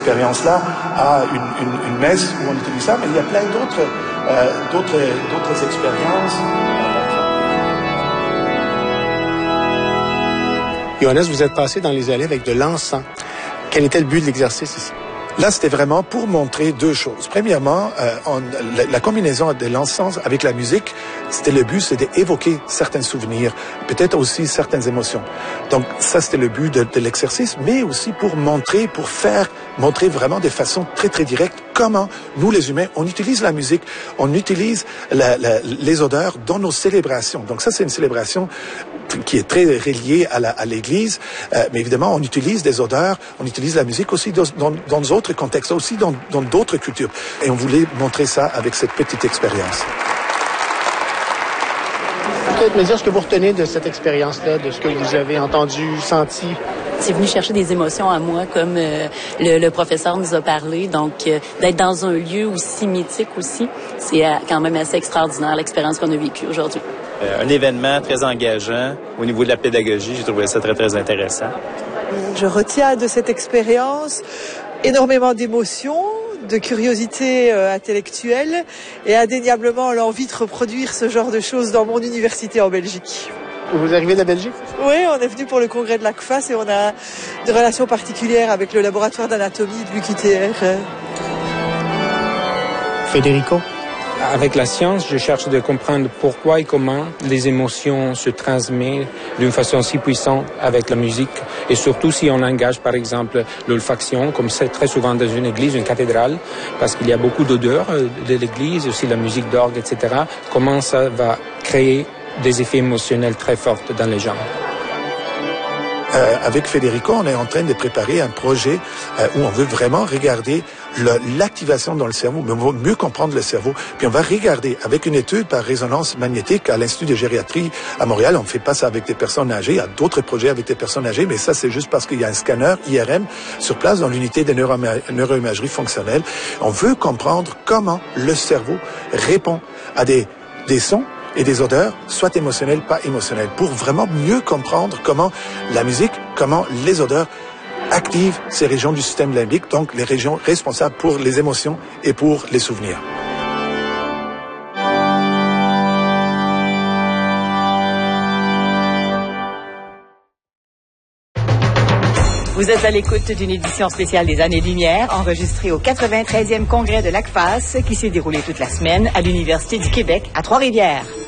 Expérience-là à une messe où on utilise ça, mais il y a plein d'autres expériences. Johannes, vous êtes passé dans les allées avec de l'encens. Quel était le but de l'exercice ici? Là, c'était vraiment pour montrer deux choses. Premièrement, la combinaison de l'encens avec la musique, le but, c'est d'évoquer certains souvenirs, peut-être aussi certaines émotions. Donc, ça, c'était le but de l'exercice, mais aussi pour montrer vraiment de façon très, très directe comment, nous, les humains, on utilise la musique, on utilise les odeurs dans nos célébrations. Donc, ça, c'est une célébration qui est très reliée à l'Église, mais évidemment, on utilise des odeurs, on utilise la musique aussi dans d'autres contextes, aussi dans d'autres cultures. Et on voulait montrer ça avec cette petite expérience. Peut-être me dire ce que vous retenez de cette expérience-là, de ce que vous avez entendu, senti. C'est venu chercher des émotions à moi, comme le professeur nous a parlé. Donc, d'être dans un lieu aussi mythique aussi, c'est quand même assez extraordinaire l'expérience qu'on a vécue aujourd'hui. Un événement très engageant au niveau de la pédagogie. J'ai trouvé ça très, très intéressant. Je retiens de cette expérience énormément d'émotions, de curiosité intellectuelle et indéniablement l'envie de reproduire ce genre de choses dans mon université en Belgique. Vous arrivez de la Belgique? Oui, on est venu pour le congrès de l'ACFAS et on a des relations particulières avec le laboratoire d'anatomie de l'UQTR. Federico? Avec la science, je cherche de comprendre pourquoi et comment les émotions se transmettent d'une façon si puissante avec la musique. Et surtout si on engage, par exemple, l'olfaction, comme c'est très souvent dans une église, une cathédrale, parce qu'il y a beaucoup d'odeurs de l'église, aussi la musique d'orgue, etc. Comment ça va créer des effets émotionnels très forts dans les gens. Avec Federico, on est en train de préparer un projet où on veut vraiment regarder l'activation dans le cerveau, mais on veut mieux comprendre le cerveau. Puis on va regarder avec une étude par résonance magnétique à l'Institut de gériatrie à Montréal. On ne fait pas ça avec des personnes âgées. Il y a d'autres projets avec des personnes âgées, mais ça, c'est juste parce qu'il y a un scanner IRM sur place dans l'unité de neuroimagerie fonctionnelle. On veut comprendre comment le cerveau répond à des sons et des odeurs, soit émotionnelles, pas émotionnelles, pour vraiment mieux comprendre comment la musique, comment les odeurs activent ces régions du système limbique, donc les régions responsables pour les émotions et pour les souvenirs. Vous êtes à l'écoute d'une édition spéciale des Années-Lumière, enregistrée au 93e congrès de l'ACFAS, qui s'est déroulé toute la semaine à l'Université du Québec à Trois-Rivières.